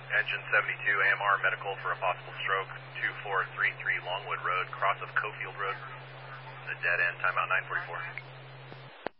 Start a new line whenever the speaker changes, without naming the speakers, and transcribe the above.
Engine 72, AMR medical for a possible stroke, 2433 Longwood Road, cross of Cofield Road. The dead end, timeout 944.